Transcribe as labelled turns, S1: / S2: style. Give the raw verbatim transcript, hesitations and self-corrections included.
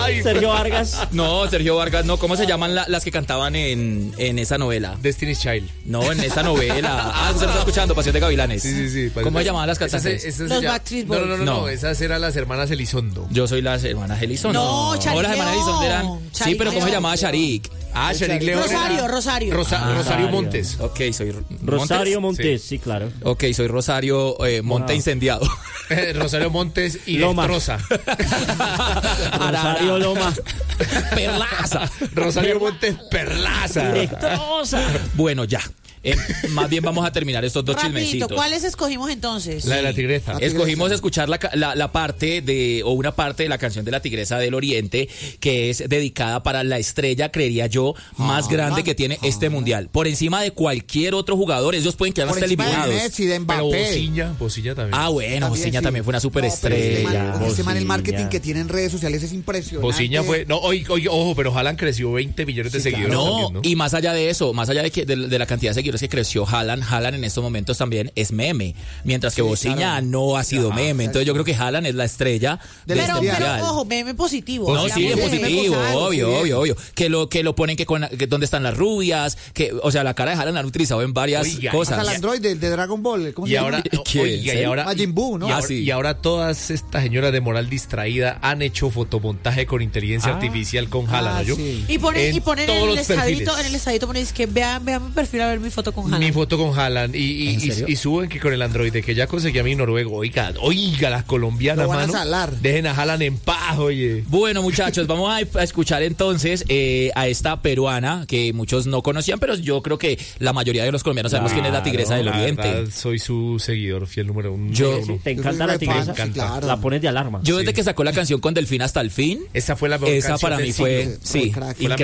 S1: Ay,
S2: Sergio Vargas.
S3: No, Sergio Vargas, no. ¿Cómo se llaman la- las que cantaban en, en esa novela?
S1: Destiny's Child.
S3: No, en esa novela. Ah, usted lo está escuchando, Pasión de Gavilanes.
S1: Sí, sí, sí.
S3: ¿Cómo se llamaban las
S1: Esas,
S3: cantantes?
S1: esas
S4: Los
S1: se llama-
S4: Backstreet
S1: no, no, no, no,
S3: No.
S1: no, esas eran las hermanas Elizondo.
S3: Yo soy las hermanas Elizondo.
S4: No, Charik
S3: las hermanas
S4: León.
S3: Elizondo eran... Sí,
S4: Charik
S3: pero ¿cómo se
S4: León.
S3: llamaba Sharik?
S1: Ah, Sharik León.
S4: Rosario,
S1: era-
S4: Rosario.
S1: Rosa-
S3: Ah,
S1: Rosario
S2: Rosario.
S1: Montes.
S3: Ok, soy Ro-
S2: Rosario
S3: Montes.
S2: Montes, sí, claro.
S3: Ok, soy Rosario eh, Monte
S2: Ah.
S3: Incendiado.
S1: Rosario Montes y
S2: Loma.
S1: Destroza.
S2: Rosario Loma.
S3: Perlaza.
S1: Rosario Montes Perlaza.
S2: Destroza.
S3: Bueno, ya. Eh, más bien vamos a terminar estos dos
S4: Rapidito,
S3: chismecitos.
S4: ¿cuáles escogimos entonces?
S1: La de la tigresa.
S3: Escogimos escuchar la, ca- la, la parte de, o una parte de la canción de la Tigresa del Oriente, que es dedicada para la estrella, creería yo, más grande que tiene este mundial. Por encima de cualquier otro jugador, ellos pueden quedar
S5: Por
S3: hasta
S5: encima de
S3: eliminados.
S5: Messi, de
S1: Pero
S5: Mbappé.
S1: Bociña, Bociña también.
S3: Ah, bueno,
S5: También,
S3: Bociña
S5: sí.
S3: también fue una
S5: No, pero este
S3: superestrella.
S5: man- este man, el marketing
S2: Bociña.
S5: que tiene en redes sociales es impresionante.
S1: Bociña fue. No, oye, oye, ojo, pero Haaland creció veinte millones de
S5: Sí,
S1: seguidores.
S5: claro.
S3: No,
S1: también, ¿no?
S3: y más allá de eso, más allá de, que, de, de la cantidad de seguidores que creció Haaland, Haaland en estos momentos también es meme, mientras que
S5: Sí,
S3: Bociña
S5: claro.
S3: no ha sido
S1: Ajá,
S3: meme. Entonces yo creo que Haaland es la estrella de,
S5: De la
S3: este
S4: Pero,
S5: mundial.
S4: pero, ojo, meme positivo.
S3: No,
S4: o sea,
S3: sí, es
S4: meme
S3: positivo,
S4: algo,
S3: obvio,
S5: sí,
S3: obvio, obvio. Que lo que lo ponen que con que dónde están las rubias, que o sea, la cara de Haaland la han utilizado en varias
S1: Oiga,
S3: cosas.
S5: Hasta el Android de, de Dragon Ball. ¿Cómo se
S1: Y
S5: llama?
S1: ahora,
S3: ¿Quién?
S1: oiga, y
S3: ¿Serio?
S1: ahora,
S5: Majin Buu, ¿no?
S1: y,
S3: Ah,
S1: ahora,
S3: sí.
S1: y ahora todas estas señoras de moral distraída han hecho fotomontaje con inteligencia
S2: Ah.
S1: artificial con Haaland,
S5: Ah,
S1: ¿no?
S5: sí.
S4: Y ponen,
S1: En
S4: y ponen en
S1: todos
S4: el
S1: los
S4: estadito,
S1: perfiles.
S4: en el estadito ponen que vean, vean mi perfil a ver mi foto con
S1: Mi
S4: Haaland.
S1: foto con Haaland y, y,
S3: ¿En
S1: y-
S3: serio?
S1: y suben que con el Android de que ya conseguí a mi noruego. Oiga, oiga, las colombianas,
S5: Lo van a
S1: mano.
S5: salar.
S1: Dejen a Haaland en paz, oye.
S3: Bueno, muchachos, vamos a, a escuchar entonces eh, a esta peruana que muchos no conocían, pero yo creo que la mayoría de los colombianos sabemos quién es la Tigresa del
S1: La
S3: Oriente.
S1: verdad, soy su seguidor, fiel número uno.
S3: Yo-
S1: número
S2: Sí,
S1: uno.
S2: te
S5: Yo
S2: encanta
S5: soy
S2: la
S5: re fan,
S2: tigresa.
S5: sí, claro.
S2: La pones de alarma.
S3: Yo desde
S1: Sí.
S3: que sacó la canción con Delfín hasta el fin,
S1: Esa fue la mejor
S3: esa
S1: canción
S3: para
S1: del
S3: mí
S1: siglo.
S3: fue,
S5: Fue
S3: sí,
S5: crack.
S1: Fue la